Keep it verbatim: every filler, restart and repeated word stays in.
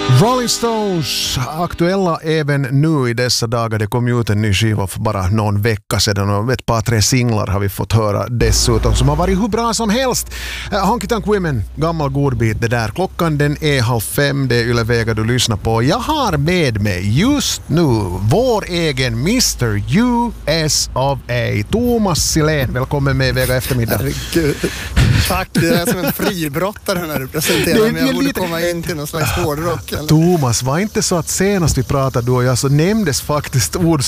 Rolling Stones, aktuella även nu i dessa dagar. Det kom ut en ny skiva för bara någon vecka sedan och ett par tre singlar har vi fått höra dessutom som har varit hur bra som helst. Uh, Honky Tonk Women, gammal godbit det där. Klockan den är halv fem, det är Yle Vega du lyssnar på. Jag har med mig just nu vår egen mister U S of A, Thomas Silén. Välkommen med Vega eftermiddag. Herregud. Tack, det är som en fribrottare när du presenterar mig. Jag borde lite... komma in till någon slags hårdrock. Eller? Thomas, var inte så att senast vi pratade du och jag så nämndes faktiskt ord